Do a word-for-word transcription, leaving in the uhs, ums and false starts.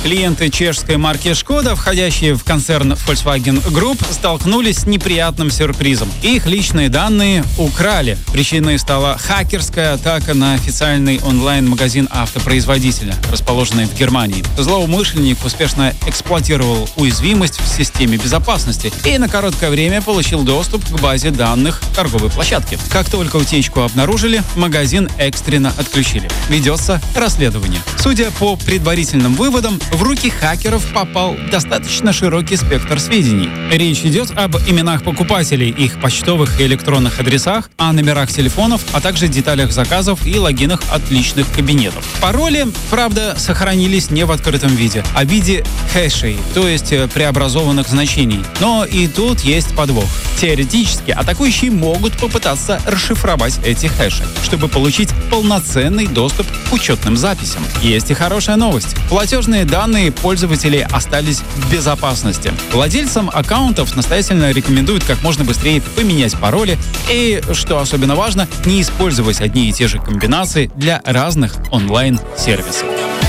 Клиенты чешской марки «Шкода», входящие в концерн Volkswagen Group, столкнулись с неприятным сюрпризом. Их личные данные украли. Причиной стала хакерская атака на официальный онлайн-магазин автопроизводителя, расположенный в Германии. Злоумышленник успешно эксплуатировал уязвимость в системе безопасности и на короткое время получил доступ к базе данных торговой площадки. Как только утечку обнаружили, магазин экстренно отключили. Ведется расследование. Судя по предварительным выводам, в руки хакеров попал достаточно широкий спектр сведений. Речь идет об именах покупателей, их почтовых и электронных адресах, о номерах телефонов, а также деталях заказов и логинах от личных кабинетов. Пароли, правда, сохранились не в открытом виде, а в виде хэшей, то есть преобразованных значений. Но и тут есть подвох. Теоретически атакующие могут попытаться расшифровать эти хэши, чтобы получить полноценный доступ к учетным записям. Есть и хорошая новость. Платежные данные пользователей остались в безопасности. Владельцам аккаунтов настоятельно рекомендуют как можно быстрее поменять пароли и, что особенно важно, не использовать одни и те же комбинации для разных онлайн-сервисов.